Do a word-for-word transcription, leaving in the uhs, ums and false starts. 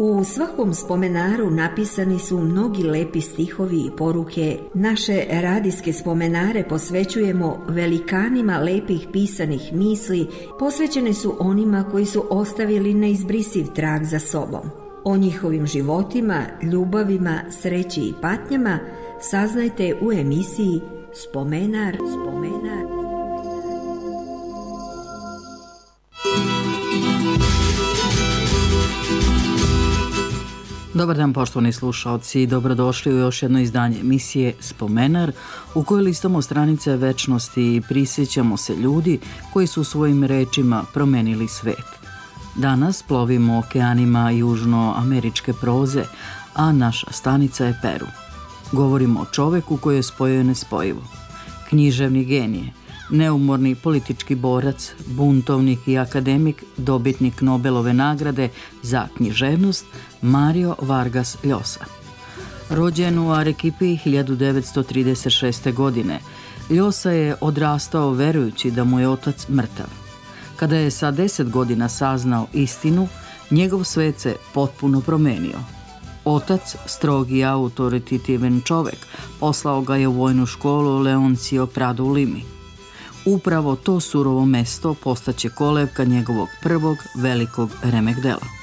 U svakom spomenaru napisani su mnogi lepi stihovi i poruke. Naše radijske spomenare posvećujemo velikanima lepih pisanih misli, posvećene su onima koji su ostavili neizbrisiv trag za sobom. O njihovim životima, ljubavima, sreći i patnjama saznajte u emisiji Spomenar, Spomenar. Dobar dan poštovani slušaoci, dobrodošli u još jedno izdanje emisije Spomenar, u kojoj listamo stranice večnosti i prisjećamo se ljudi koji su svojim rečima promenili svet. Danas plovimo okeanima južnoameričke proze, a naša stanica je Peru. Govorimo o čoveku koji je spojio nespojivo. Književni genije, neumorni politički borac, buntovnik i akademik, dobitnik Nobelove nagrade za književnost Mario Vargas Llosa. Rođen u Arequipi hiljadu devetsto trideset šeste. godine, Llosa je odrastao verujući da mu je otac mrtav. Kada je sa deset godina saznao istinu, njegov svet se potpuno promenio. Otac, strogi i autoritativan čovek, poslao ga je u vojnu školu Leoncio Prado u Limi. Upravo to surovo mesto postaće kolevka njegovog prvog velikog remek dela.